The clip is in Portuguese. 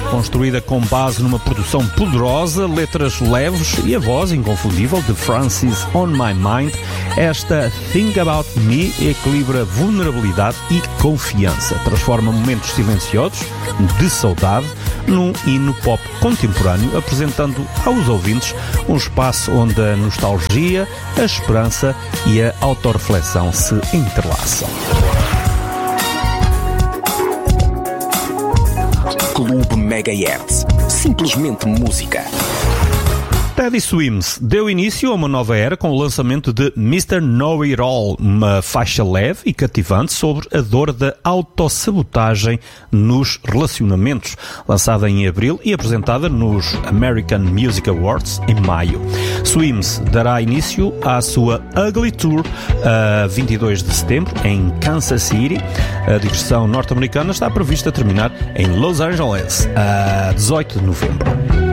construída com base numa produção poderosa, letras leves e a voz inconfundível de Francis On My Mind, esta Think About Me equilibra vulnerabilidade e confiança, transforma momentos silenciosos de saudade num hino pop contemporâneo, apresentando aos ouvintes um espaço onde a nostalgia, a esperança e a autorreflexão se entrelaçam. Clube Megahertz. Simplesmente música. Teddy Swims deu início a uma nova era com o lançamento de Mr. Know It All, uma faixa leve e cativante sobre a dor da autossabotagem nos relacionamentos, lançada em abril e apresentada nos American Music Awards em maio. Swims dará início à sua Ugly Tour a 22 de setembro em Kansas City. A digressão norte-americana está prevista terminar em Los Angeles a 18 de novembro.